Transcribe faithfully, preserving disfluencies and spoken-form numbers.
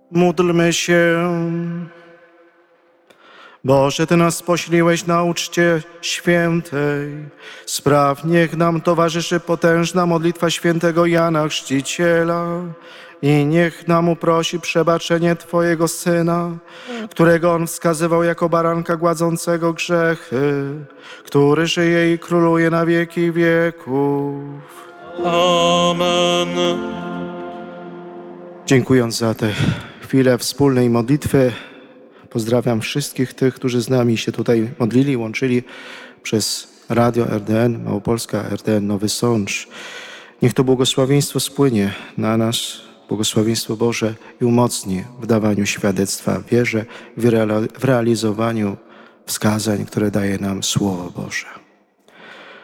Módlmy się. Boże, Ty nas pośliłeś na uczcie świętej. Spraw, niech nam towarzyszy potężna modlitwa świętego Jana Chrzciciela i niech nam uprosi przebaczenie Twojego Syna, którego On wskazywał jako baranka gładzącego grzechy, który żyje i króluje na wieki wieków. Amen. Dziękując za tę chwilę wspólnej modlitwy, pozdrawiam wszystkich tych, którzy z nami się tutaj modlili, łączyli przez Radio R D N, Małopolska, R D N Nowy Sącz. Niech to błogosławieństwo spłynie na nas, błogosławieństwo Boże i umocni w dawaniu świadectwa w wierze, w realizowaniu wskazań, które daje nam Słowo Boże.